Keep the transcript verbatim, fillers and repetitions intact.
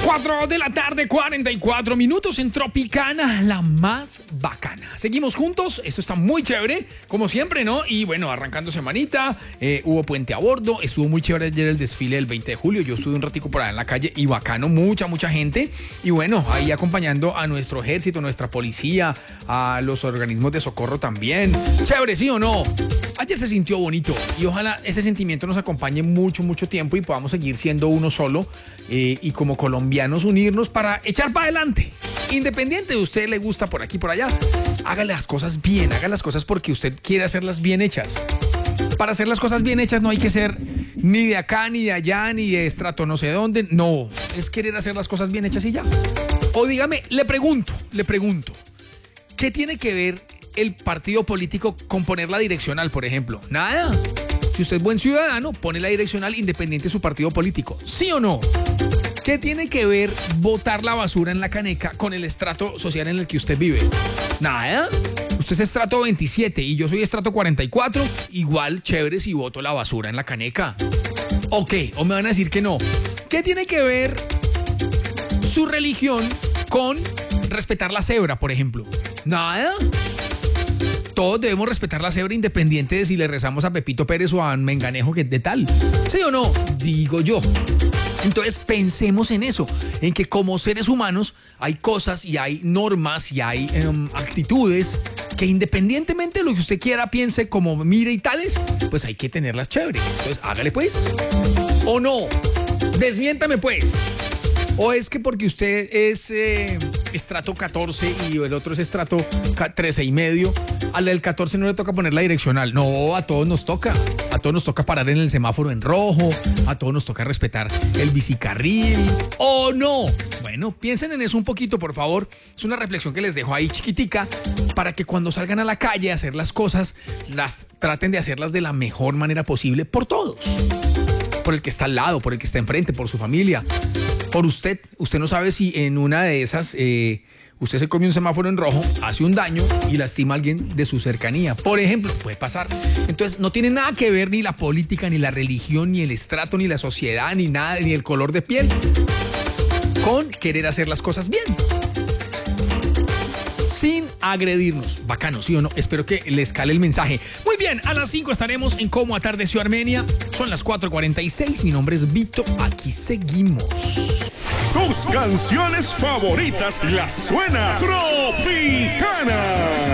cuatro de la tarde, cuarenta y cuatro minutos en Tropicana, la más bacana. Seguimos juntos, esto está muy chévere, como siempre, ¿no? Y bueno, arrancando semanita, eh, hubo puente a bordo, estuvo muy chévere ayer el desfile del veinte de julio, yo estuve un ratico por allá en la calle y bacano, mucha, mucha gente. Y bueno, ahí acompañando a nuestro ejército, nuestra policía, a los organismos de socorro también. Chévere, ¿sí o no? Ayer se sintió bonito y ojalá ese sentimiento nos acompañe mucho, mucho tiempo y podamos seguir siendo uno solo eh, y como colombianos unirnos para echar para adelante. Independiente de usted le gusta por aquí, por allá, haga las cosas bien, haga las cosas porque usted quiere hacerlas bien hechas. Para hacer las cosas bien hechas no hay que ser ni de acá, ni de allá, ni de estrato no sé dónde. No, es querer hacer las cosas bien hechas y ya. O dígame, le pregunto, le pregunto, ¿qué tiene que ver el partido político con poner la direccional, por ejemplo? Nada. Si usted es buen ciudadano, pone la direccional independiente de su partido político. ¿Sí o no? ¿Qué tiene que ver botar la basura en la caneca con el estrato social en el que usted vive? Nada. Usted es estrato veintisiete y yo soy estrato cuarenta y cuatro. Igual chévere si boto la basura en la caneca. ¿O qué? ¿O me van a decir que no? ¿Qué tiene que ver su religión con respetar la cebra, por ejemplo? Nada. Todos debemos respetar la cebra independiente de si le rezamos a Pepito Pérez o a Menganejo que de tal. ¿Sí o no? Digo yo. Entonces pensemos en eso, en que como seres humanos hay cosas y hay normas y hay um, actitudes que independientemente de lo que usted quiera, piense, como mire y tales, pues hay que tenerlas chévere. Entonces hágale pues. ¿O no? Desmiéntame pues. ¿O es que porque usted es eh, estrato catorce y el otro es estrato trece y medio, al del catorce no le toca poner la direccional? No, a todos nos toca. A todos nos toca parar en el semáforo en rojo, a todos nos toca respetar el bicicarril. ¿O no? Bueno, piensen en eso un poquito, por favor. Es una reflexión que les dejo ahí chiquitica para que cuando salgan a la calle a hacer las cosas, las traten de hacerlas de la mejor manera posible por todos. Por el que está al lado, por el que está enfrente, por su familia, por usted. Usted no sabe si en una de esas eh, usted se come un semáforo en rojo, hace un daño y lastima a alguien de su cercanía. Por ejemplo, puede pasar. Entonces no tiene nada que ver ni la política, ni la religión, ni el estrato, ni la sociedad, ni nada, ni el color de piel con querer hacer las cosas bien, sin agredirnos. Bacano, ¿sí o no? Espero que les cale el mensaje. Muy bien, a las cinco estaremos en Cómo Atardeció Armenia. Son las cuatro cuarenta y seis. Mi nombre es Vito. Aquí seguimos. Tus canciones favoritas las suena Tropicana.